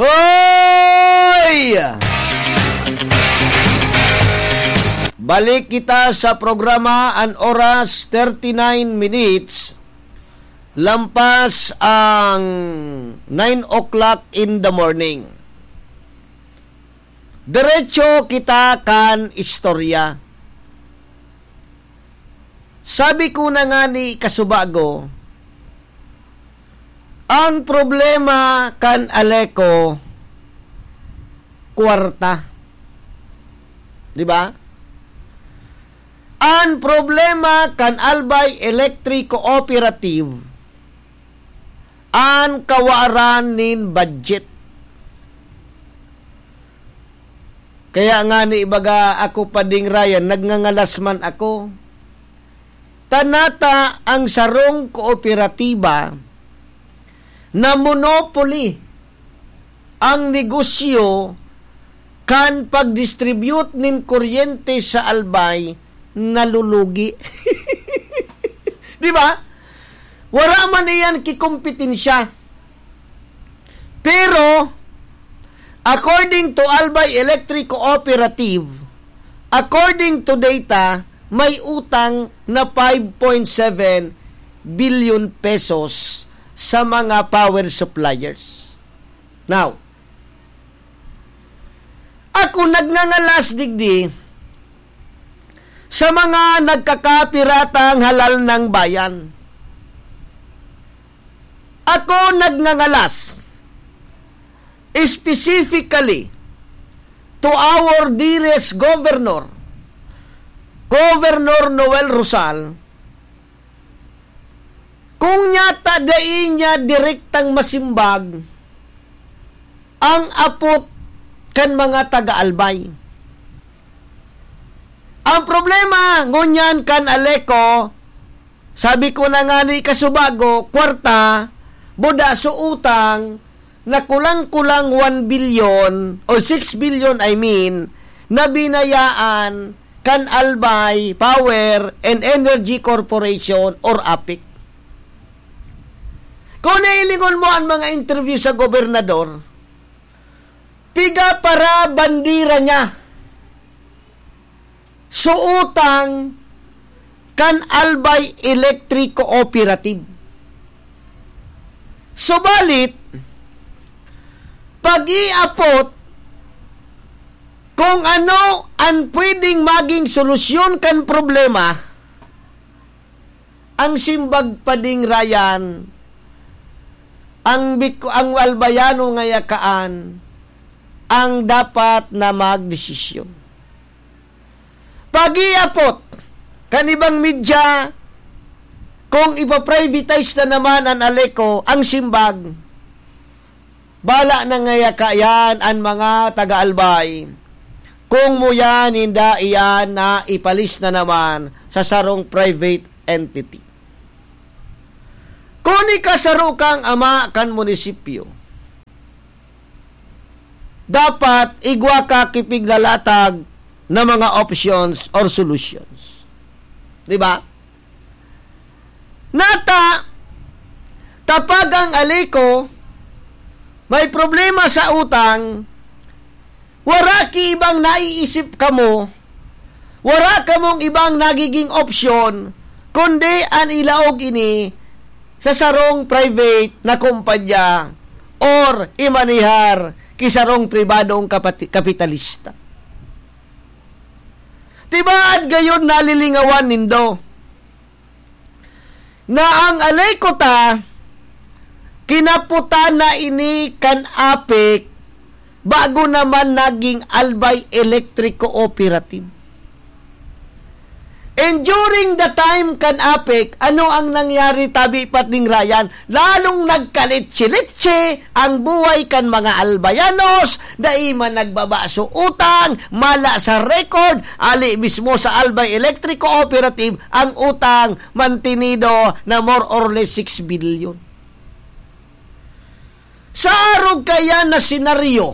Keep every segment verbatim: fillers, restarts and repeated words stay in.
Hoy! Balik kita sa programa An Oras thirty-nine minutes. Lampas ang nine o'clock in the morning. Diretso kita kan istorya. Sabi ko na nga ni Kasubago, ang problema kan Aleco, kwarta. Di ba? Ang problema kan Albay Electric Cooperative, ang kawaran nin budget. Kaya nga ni ibaga ako pa ding Ryan, nagngangalas man ako. Tanata ang sarong kooperatiba na monopoly ang negosyo kan pag-distribute nin kuryente sa Albay nalulugi. Di ba? Wala man iyan kikompetensya. Pero according to Albay Electric Cooperative, according to data, may utang na five point seven billion pesos sa mga power suppliers. Now, ako nagngangalas digdi sa mga nagkakapiratang halal ng bayan. Ako nagngangalas specifically to our dearest governor, Governor Noel Rosal, kung nyata dai niya direktang masimbag ang apot kan mga taga-Albay. Ang problema ngunyan kan Aleco, sabi ko na nga ni Kasubago, kwarta, buda so utang, na kulang-kulang one billion, o six billion I mean, na binayaan kan Albay Power and Energy Corporation or A P I C. Kung nailingon mo ang mga interview sa gobernador, piga para bandira niya suutang kan Albay Electric Cooperative. Subalit, pag-iapot kung ano ang pwedeng maging solusyon kan problema, ang simbag pa ding Ryan, ang, ang albayano ngayakaan, ang dapat na magdesisyon. Pag-iapot, kanibang media, kung ipaprivatize na naman ang Aleco, ang simbag, bala na ngayakayan ang mga taga-Albay. Kung mo yan, hinda iyan na ipalis na naman sa sarong private entity. Kung ikasaro kang ama kan munisipyo, dapat igwa ka kipiglalatag na mga options or solutions. Diba? Nata, kapag ang Aleco may problema sa utang, wala ki ibang naiisip ka mo, wala ka mong ibang nagiging option, kundi ang ilaog ini sa sarong private na kumpanya or imanihar kisarong pribadong kapati- kapitalista. Tibaad gayon nalilingawan nindo na ang Aleco ta kinaputan na ini kan A P I C bago naman naging Albay Electric Cooperative. And during the time kan A P I C, ano ang nangyari tabi pating Ryan? Lalong nagkalitsi-litsi ang buhay kan mga Albayanos, dai man nagbabaso utang, mala sa record, ali mismo sa Albay Electric Cooperative, ang utang mantinido na more or less six billion. Sa arog kaya na senaryo,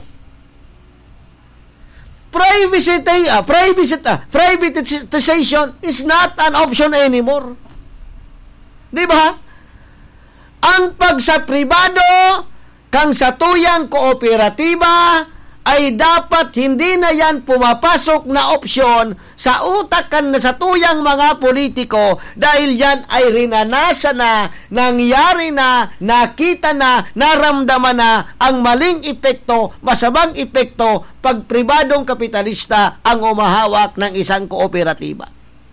Privacy, uh, privacy, uh, privatization is not an option anymore. Di ba? Ang pag sa pribado, kang satuyang kooperatiba ay dapat hindi na yan pumapasok na opsyon sa utak kan na satuyang mga politiko dahil yan ay rinanasa na, nangyari na, nakita na, naramdaman na ang maling epekto, masamang epekto pag pribadong kapitalista ang umahawak ng isang kooperatiba.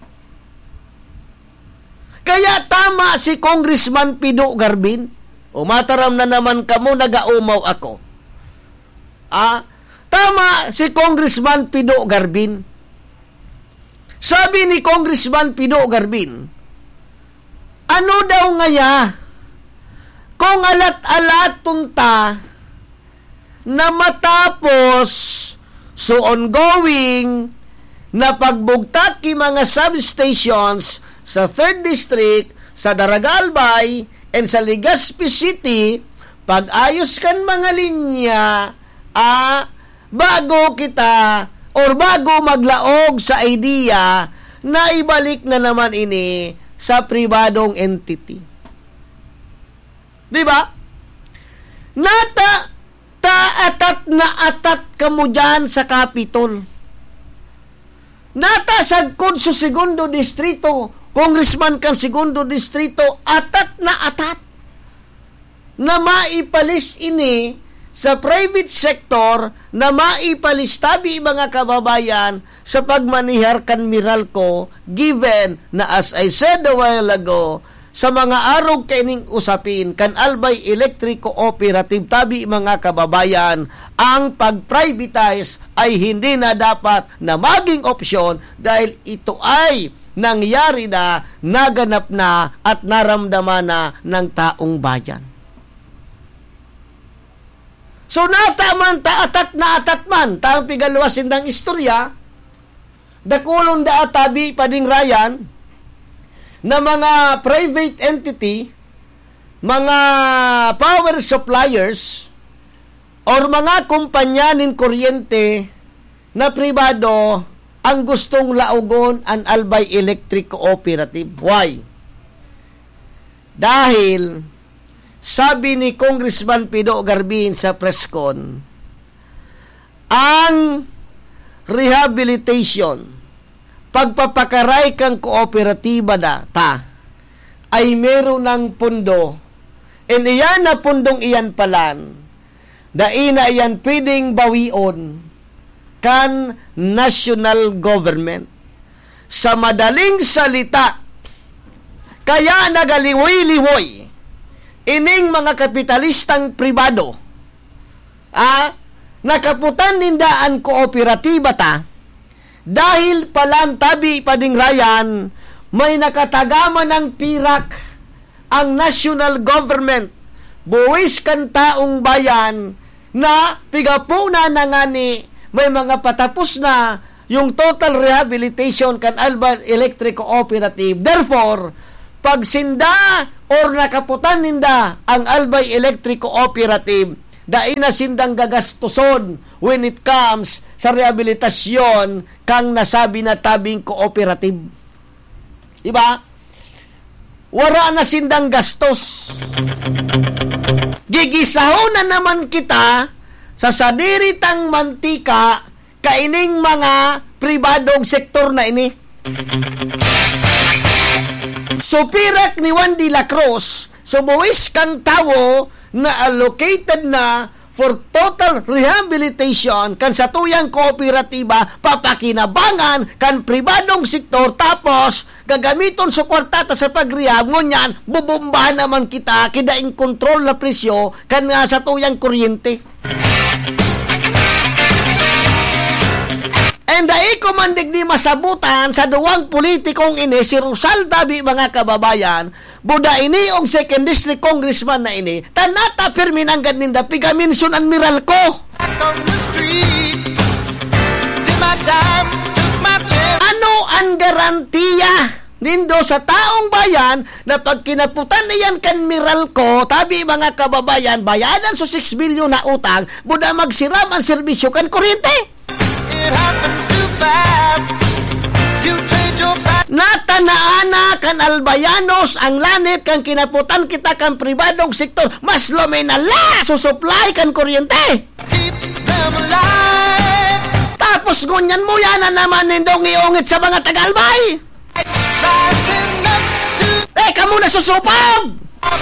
Kaya tama si Congressman Pido Garbin. Umataram na naman kamo, nagaumaw ako. Ah, tama si Congressman Pido Garbin. Sabi ni Congressman Pido Garbin, ano daw ngaya kung alat-alat tunta na matapos so ongoing na pagbugtak ki mga substations sa third District, sa Daragalbay, and sa Legazpi City, pag-ayos kan mga linya, ah, bago kita, or bago maglaog sa idea, na ibalik na naman ini sa pribadong entity. Diba? Nata, ta-atat na atat kamo dyan sa Capitol. Nata, sagkod sa segundo distrito, Congressman kang segundo distrito, atat na atat na maipalis ini sa private sector, na maipalis tabi mga kababayan sa pagmanihar kan Meralco, given na as I said a while ago, sa mga arog kaining usapin kan Albay Electric Cooperative tabi mga kababayan, ang pag-privatize ay hindi na dapat na maging opsyon dahil ito ay nangyari na, naganap na at naramdaman na ng taong bayan. So nataman ta atat na atat man taang pigalwasin ng istorya, dakulong da atabi pading rayan na mga private entity, mga power suppliers or mga kumpanya nin kuryente na pribado ang gustong laugon ang Albay Electric Cooperative. Why? Dahil sabi ni Congressman Pido Garbin sa presscon, ang rehabilitation, pagpapakaray kang kooperatiba na ta, ay meron ng pundo, and iyan na pundong iyan palan, daina iyan pwedeng bawion kan national government. Sa madaling salita, kaya nagaliwoy-liwoy ining mga kapitalistang pribado, ah, nakaputan nindaan kooperatiba ta, dahil palang tabi pading rayan, may nakatagama ng pirak ang national government, buwis kan taong bayan, na pigapuna na nga ni may mga patapos na yung total rehabilitation kan Albay Electric Cooperative. Therefore, pag sinda or nakaputan ninda ang Albay Electric Cooperative, dai na sindang gagastuson when it comes sa rehabilitasyon kang nasabi na tabing cooperative. Diba? Wala na sindang gastos. Gigisahon na naman kita sa sadiritang mantika kaining mga pribadong sektor na ini. So pirak ni Juan de la Cruz, so buwis kang tawo na allocated na for total rehabilitation kan sa tuyang kooperatiba, papakinabangan kan pribadong sektor, tapos gagamiton sa kwartata sa pagrehab, ngunyan bubumbahan naman kita kidaing kontrol na presyo kan nga sa tuyang kuryente. And dahil kumandig di masabutan sa duwang politikong ini, si Rosal Tabi mga kababayan, buda ini ang second district congressman na ini, tanata perminanggan ninda pigaminsun ang Meralco. Ano ang garantiya nindo sa taong bayan na pag kinaputan niyan kan Meralco, tabi mga kababayan, bayadan so six billion na utang, buda magsiram ang serbisyo kan kuryente? It happens too fast. You change your back. Natanaana kan albayanos ang lanit kang kinaputan kita kan pribadong sektor mas luminala susupply kan kuryente. Keep them alive. Tapos ngunyan mo yan na naman nindong iungit sa mga tagalbay. Rising up to Eh, kamu na susupog!